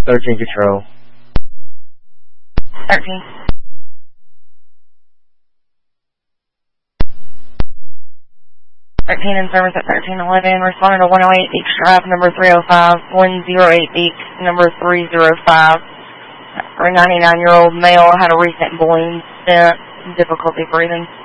13 control. 13. 13 in service at 1311, responding to 108 Beach Drive, number 305, 108 Beach, number 305. A 99-year-old male had a recent balloon stent, difficulty breathing.